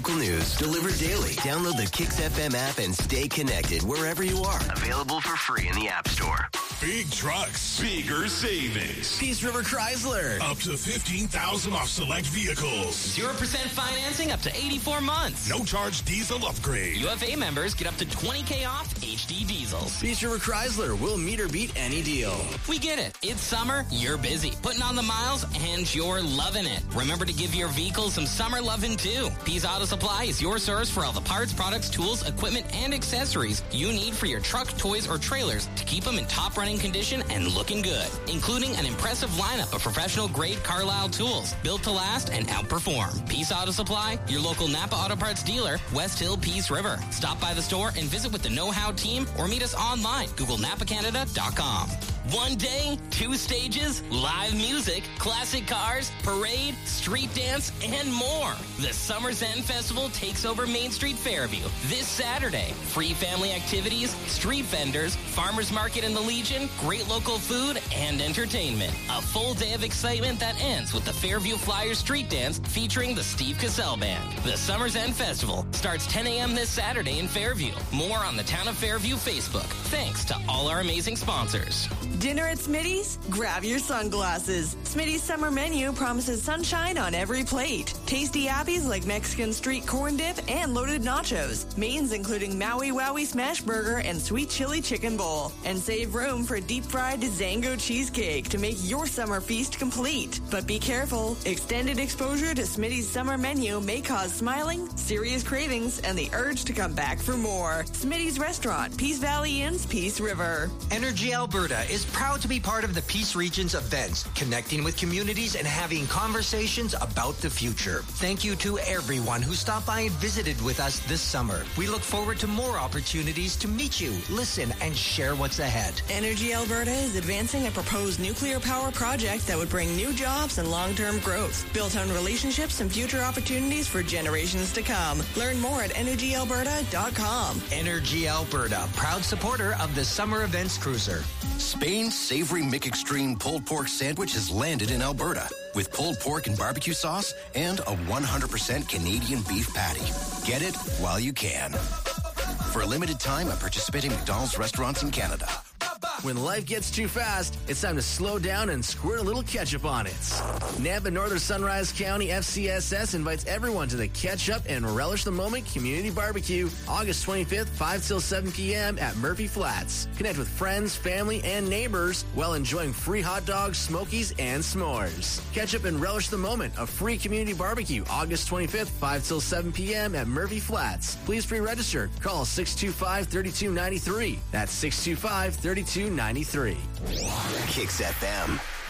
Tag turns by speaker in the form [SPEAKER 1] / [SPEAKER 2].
[SPEAKER 1] local news delivered daily. Download the Kix FM app and stay connected wherever you are. Available for free in the App Store.
[SPEAKER 2] Big trucks, bigger savings.
[SPEAKER 3] Peace River Chrysler.
[SPEAKER 2] Up to $15,000 off select vehicles.
[SPEAKER 4] 0% financing up to 84 months.
[SPEAKER 2] No charge diesel upgrade.
[SPEAKER 4] UFA members get up to $20K off HD diesels.
[SPEAKER 3] Peace River Chrysler will meet or beat any deal.
[SPEAKER 4] We get it. It's summer, you're busy, putting on the miles, and you're loving it. Remember to give your vehicle some summer loving too. Pease Auto Supply is your source for all the parts, products, tools, equipment, and accessories you need for your truck, toys, or trailers to keep them in top running condition and looking good, including an impressive lineup of professional grade Carlisle tools built to last and outperform. Peace Auto Supply, your local Napa Auto Parts dealer, West Hill, Peace River. Stop by the store and visit with the know-how team or meet us online. Google NapaCanada.com. One day, 2 stages, live music, classic cars, parade, street dance, and more. The Summer Zen Festival takes over Main Street Fairview this Saturday. Free family activities, street vendors, farmers market in the Legion, great local food, and entertainment. A full day of excitement that ends with the Fairview Flyers Street Dance featuring the Steve Cassell Band. The Summer Zen Festival starts 10 a.m. this Saturday in Fairview. More on the Town of Fairview Facebook. Thanks to all our amazing sponsors.
[SPEAKER 5] Dinner at Smitty's? Grab your sunglasses. Smitty's summer menu promises sunshine on every plate. Tasty appies like Mexican street corn dip and loaded nachos. Mains including Maui Wowie smash burger and sweet chili chicken bowl. And save room for deep fried Zango cheesecake to make your summer feast complete. But be careful. Extended exposure to Smitty's summer menu may cause smiling, serious cravings, and the urge to come back for more. Smitty's Restaurant, Peace Valley Inn's Peace River.
[SPEAKER 6] Energy Alberta is proud to be part of the Peace Region's events, connecting with communities and having conversations about the future. Thank you to everyone who stopped by and visited with us this summer. We look forward to more opportunities to meet you, listen, and share what's ahead.
[SPEAKER 5] Energy Alberta is advancing a proposed nuclear power project that would bring new jobs and long-term growth, built on relationships and future opportunities for generations to come. Learn more at energyalberta.com.
[SPEAKER 6] Energy Alberta, proud supporter of the Summer Events Cruiser.
[SPEAKER 1] Spain's savory McExtreme pulled pork sandwich has landed in Alberta with pulled pork and barbecue sauce and a 100% Canadian beef patty. Get it while you can. For a limited time at participating McDonald's restaurants in Canada.
[SPEAKER 3] When life gets too fast, it's time to slow down and squirt a little ketchup on it. Nampa Northern Sunrise County FCSS invites everyone to the Catch Up and Relish the Moment Community Barbecue, August 25th, 5 till 7 p.m. at Murphy Flats. Connect with friends, family, and neighbors while enjoying free hot dogs, smokies, and s'mores. Catch Up and Relish the Moment, a free community barbecue, August 25th, 5 till 7 p.m. at Murphy Flats. Please pre-register. Call 625-3293. That's 625-3293.
[SPEAKER 1] Kix FM.